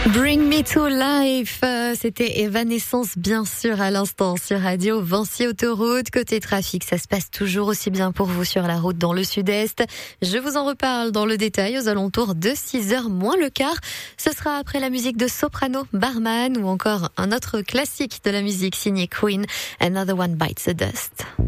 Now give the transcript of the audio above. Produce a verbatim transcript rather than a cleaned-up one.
Bring Me to Life, c'était Evanescence bien sûr à l'instant sur Radio Vancy Autoroute. Côté trafic, ça se passe toujours aussi bien pour vous sur la route dans le sud-est. Je vous en reparle dans le détail aux alentours de six heures moins le quart. Ce sera après la musique de Soprano, Barman ou encore un autre classique de la musique signé Queen, Another One Bites the Dust.